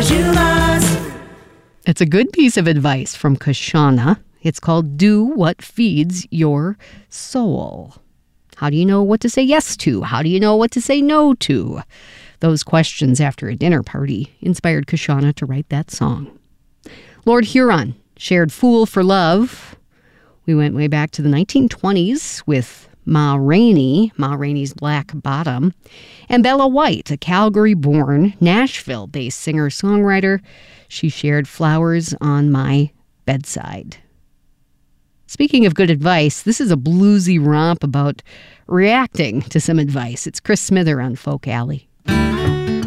you must. It's a good piece of advice from Kashana. It's called Do What Feeds Your Soul. How do you know what to say yes to? How do you know what to say no to? Those questions after a dinner party inspired Kashana to write that song. Lord Huron shared Fool for Love. We went way back to the 1920s with Ma Rainey's Black Bottom, and Bella White, a Calgary-born, Nashville-based singer-songwriter. She shared Flowers on My Bedside. Speaking of good advice, this is a bluesy romp about reacting to some advice. It's Chris Smither on Folk Alley.